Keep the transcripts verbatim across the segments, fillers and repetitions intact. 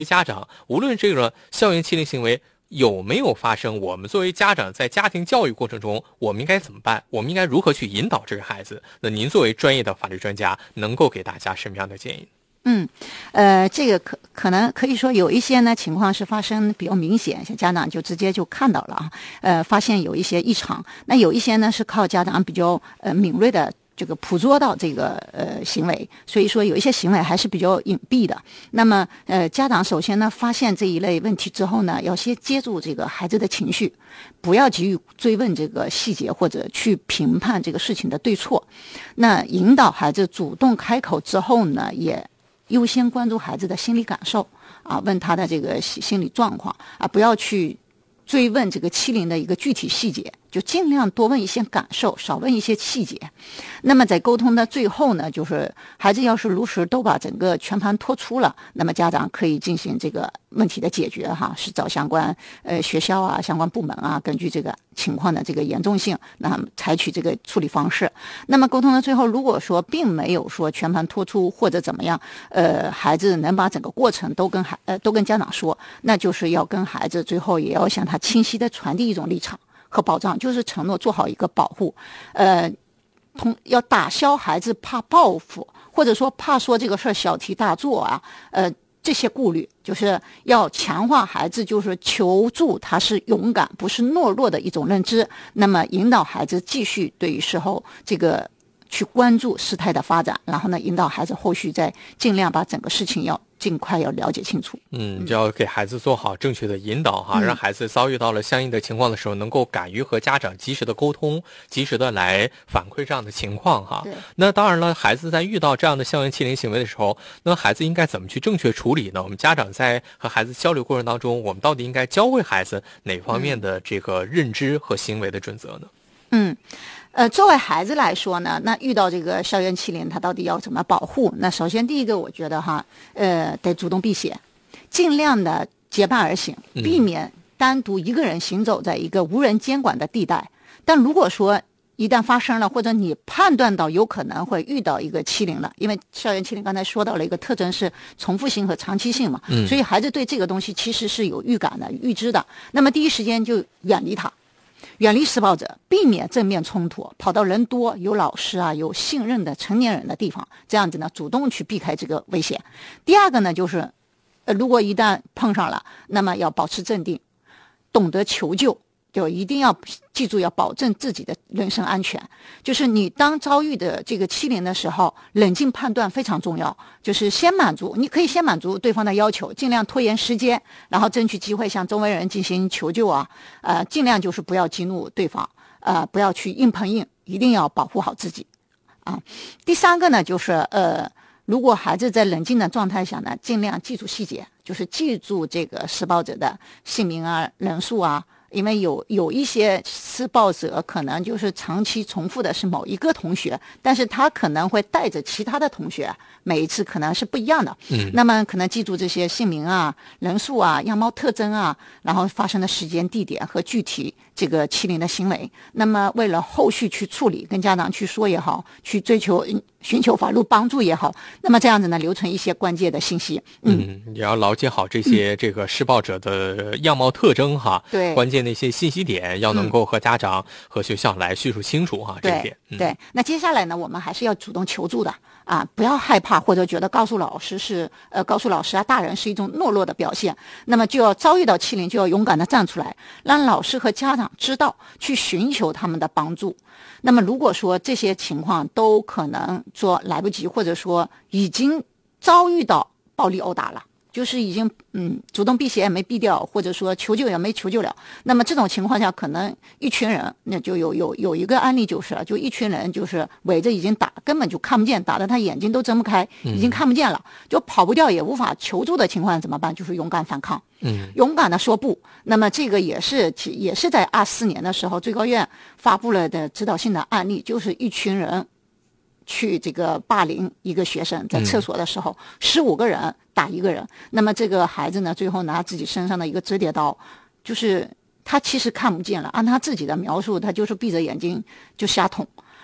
家长，无论这个校园欺凌行为有没有发生，我们作为家长在家庭教育过程中，我们应该怎么办？我们应该如何去引导这个孩子？那您作为专业的法律专家，能够给大家什么样的建议？ 嗯，呃，这个可可能可以说有一些呢情况是发生比较明显，像家长就直接就看到了啊，呃，发现有一些异常。那有一些呢是靠家长比较呃敏锐的这个捕捉到这个呃行为，所以说有一些行为还是比较隐蔽的。那么呃，家长首先呢发现这一类问题之后呢，要先接住这个孩子的情绪，不要急于追问这个细节或者去评判这个事情的对错。那引导孩子主动开口之后呢，也优先关注孩子的心理感受啊，问他的这个心理状况啊，不要去追问这个欺凌的一个具体细节，就尽量多问一些感受，少问一些细节。那么在沟通的最后呢，就是孩子要是如实都把整个全盘托出了，那么家长可以进行这个问题的解决哈，是找相关呃学校啊、相关部门啊，根据这个情况的这个严重性，那采取这个处理方式。那么沟通的最后，如果说并没有说全盘托出或者怎么样，呃，孩子能把整个过程都跟孩呃都跟家长说，那就是要跟孩子最后也要向他清晰的传递一种立场和保障，就是承诺做好一个保护，呃，同要打消孩子怕报复，或者说怕说这个事儿小题大做啊，呃，这些顾虑，就是要强化孩子就是求助他是勇敢不是懦弱的一种认知，那么引导孩子继续对于事后这个去关注事态的发展，然后呢，引导孩子后续再尽量把整个事情要尽快要了解清楚。 嗯，就要给孩子做好正确的引导哈， 嗯、 让孩子遭遇到了相应的情况的时候，能够敢于和家长及时的沟通，及时的来反馈这样的情况哈。那当然了，孩子在遇到这样的校园欺凌行为的时候，那孩子应该怎么去正确处理呢？我们家长在和孩子交流过程当中，我们到底应该教会孩子哪方面的这个认知和行为的准则呢？ 嗯。呃，作为孩子来说呢，那遇到这个校园欺凌，他到底要怎么保护？那首先第一个，我觉得哈，呃，得主动避险，尽量的结伴而行，避免单独一个人行走在一个无人监管的地带。但如果说一旦发生了，或者你判断到有可能会遇到一个欺凌了，因为校园欺凌刚才说到了一个特征是重复性和长期性嘛， 嗯， 所以孩子对这个东西其实是有预感的、预知的。那么第一时间就远离他。远离施暴者，避免正面冲突，跑到人多、有老师啊、有信任的成年人的地方，这样子呢，主动去避开这个危险。第二个呢，就是，呃，如果一旦碰上了，那么要保持镇定，懂得求救，就一定要记住要保证自己的人身安全。就是你当遭遇的这个欺凌的时候，冷静判断非常重要。就是先满足，你可以先满足对方的要求，尽量拖延时间，然后争取机会向周围人进行求救啊，呃，尽量就是不要激怒对方，呃，不要去硬碰硬，一定要保护好自己啊。第三个呢，就是呃，如果孩子在冷静的状态下呢，尽量记住细节，就是记住这个施暴者的姓名啊、人数啊。因为有有一些施暴者可能就是长期重复的是某一个同学，但是他可能会带着其他的同学，每一次可能是不一样的。 嗯， 那么可能记住这些姓名啊、人数啊、样貌特征啊，然后发生的时间、地点和具体这个欺凌的行为。那么为了后续去处理，跟家长去说也好，去追求寻求法律帮助也好，那么这样子呢，留存一些关键的信息。 嗯，嗯也要了解好这些、嗯、这个施暴者的样貌特征哈， 对， 关键的一些信息点要能够和家长和学校来叙述清楚哈， 嗯、 这一点。 对，对，那接下来呢，我们还是要主动求助的啊，不要害怕或者觉得告诉老师是呃告诉老师啊大人是一种懦弱的表现，那么就要遭遇到欺凌就要勇敢的站出来，让老师和家长知道去寻求他们的帮助。那么如果说这些情况都可能说来不及，或者说已经遭遇到暴力殴打了，就是已经嗯主动避险也没避掉，或者说求救也没求救了，那么这种情况下可能一群人，那就有有有一个案例就是就一群人就是围着已经打，根本就看不见，打得他眼睛都睁不开，已经看不见了，就跑不掉也无法求助的情况怎么办？就是勇敢反抗。 嗯， 勇敢的说不。那么这个也是也是在二四年的时候，最高院发布了的指导性的案例，就是一群人去这个霸凌一个学生，在厕所的时候，十五、嗯、个人打一个人。那么这个孩子呢，最后拿自己身上的一个折叠刀，就是他其实看不见了，按他自己的描述，他就是闭着眼睛就瞎捅。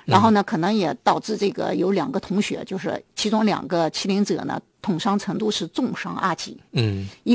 然后呢，可能也导致这个有两个同学，就是其中两个欺凌者呢，捅伤程度是重伤二级。 嗯， 一